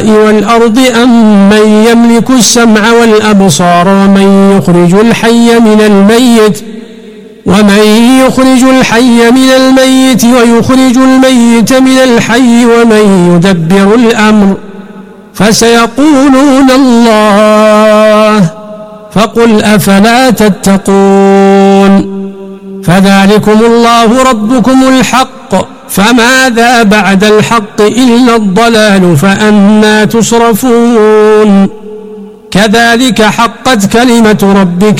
والأرض أمن يملك السمع والأبصار ومن يخرج الحي من الميت ويخرج الميت من الحي ومن يدبر الأمر فسيقولون الله فقل أفلا تتقون فذلكم الله ربكم الحق فماذا بعد الحق إلا الضلال فأنى تصرفون كذلك حقت كلمة ربك